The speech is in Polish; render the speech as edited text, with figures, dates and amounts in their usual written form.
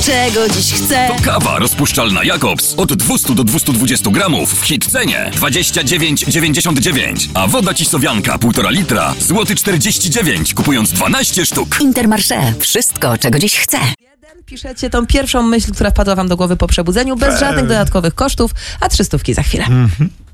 czego dziś chcę. To kawa rozpuszczalna Jakobs od 200 do 220 gramów w hit cenie 29,99. A woda Cisowianka 1,5 litra złoty 49, kupując 12 sztuk. Intermarché. Wszystko, czego dziś chcę. Piszecie tą pierwszą myśl, która wpadła wam do głowy po przebudzeniu, bez żadnych dodatkowych kosztów, a 300 za chwilę.